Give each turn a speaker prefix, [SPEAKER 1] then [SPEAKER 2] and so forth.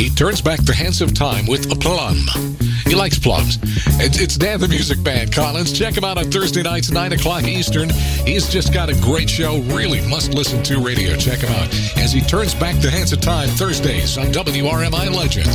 [SPEAKER 1] He turns back the hands of time with a plum. He likes plums. It's Dan the Music Band, Collins. Check him out on Thursday nights, 9 o'clock Eastern. He's just got a great show. Really must listen to radio. Check him out as he turns back the hands of time Thursdays on WRMI Legends.